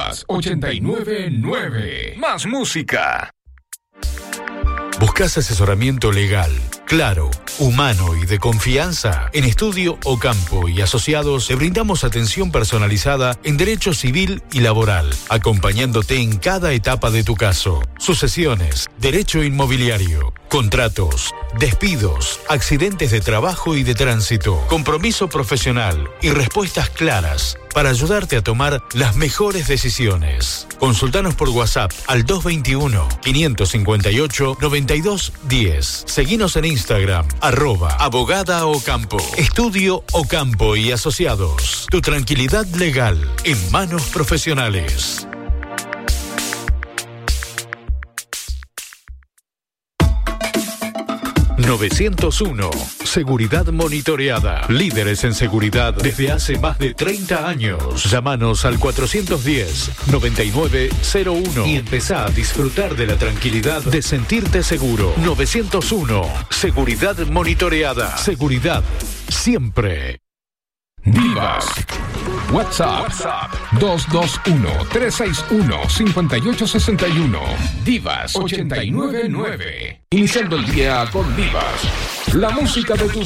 Divas 899. Más música. ¿Buscas asesoramiento legal, claro, humano y de confianza? En Estudio Ocampo y Asociados te brindamos atención personalizada en derecho civil y laboral, acompañándote en cada etapa de tu caso. Sucesiones, derecho inmobiliario, contratos, despidos, accidentes de trabajo y de tránsito, compromiso profesional y respuestas claras para ayudarte a tomar las mejores decisiones. Consultanos por WhatsApp al 221-558-9210. Seguinos en Instagram, @abogadaocampo. Estudio Ocampo y Asociados. Tu tranquilidad legal en manos profesionales. ...901... Seguridad monitoreada. Líderes en seguridad desde hace más de 30 años. Llámanos al 410-9901... y empezá a disfrutar de la tranquilidad de sentirte seguro. 901... Seguridad monitoreada. Seguridad siempre. Divas. WhatsApp 221-361-5861. Divas 899. Iniciando el día con Divas. La música de tus